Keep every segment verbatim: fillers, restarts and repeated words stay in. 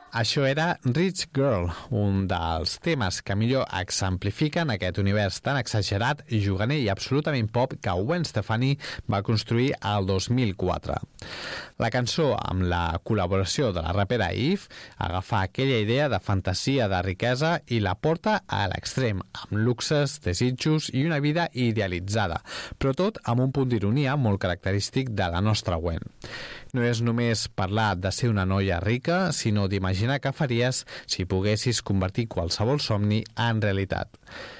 Això era Rich Girl, un dels temes que millor exemplifiquen aquest univers tan exagerat, juganer i absolutament pop que Gwen Stefani va construir el dos mil quatre. La cançó, amb la col·laboració de la rapera Eve, agafa aquella idea de fantasia de riquesa i la porta a l'extrem, amb luxes, desitjos i una vida idealitzada, però tot amb un punt d'ironia molt característic de la nostra Gwen. No és només parlar de ser una noia rica, sinó d'imaginar què faries si poguessis convertir qualsevol somni en realitat.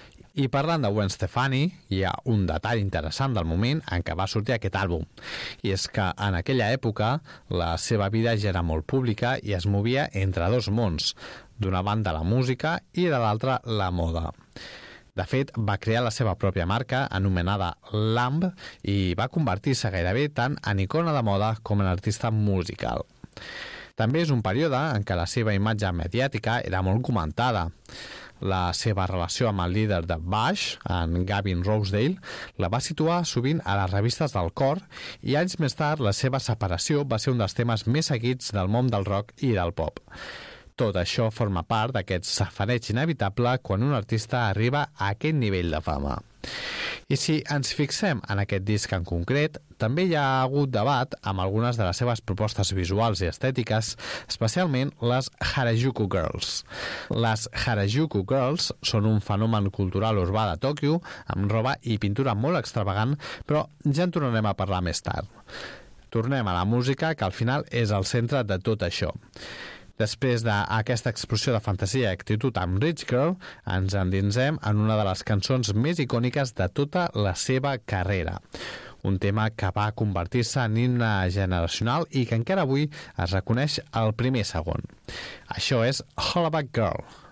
I parlant de Gwen Stefani, hi ha un detall interessant del moment en què va sortir aquest àlbum, i és que en aquella època la seva vida ja era molt pública i es movia entre dos mons, d'una banda la música i de l'altra la moda. De fet, va crear la seva pròpia marca, anomenada Lamb, i va convertir-se gairebé tant en icona de moda com en artista musical. També és un període en què la seva imatge mediàtica era molt comentada. La seva relació amb el líder de Bush, en Gavin Rossdale, la va situar sovint a les revistes del cor i anys més tard la seva separació va ser un dels temes més seguits del món del rock i del pop. Tot això forma part d'aquest safareig inevitable quan un artista arriba a aquest nivell de fama. I si ens fixem en aquest disc en concret, també hi ha hagut debat amb algunes de les seves propostes visuals i estètiques, especialment les Harajuku Girls. Les Harajuku Girls són un fenomen cultural urbà de Tòquio, amb roba i pintura molt extravagant, però ja en tornarem a parlar més tard. Tornem a la música, que al final és el centre de tot això. Després d'aquesta explosió de fantasia i actitud amb Rich Girl, ens endinsem en una de les cançons més icòniques de tota la seva carrera. Un tema que va convertir-se en himne generacional i que encara avui es reconeix al primer segon. Això és Hollaback Girl.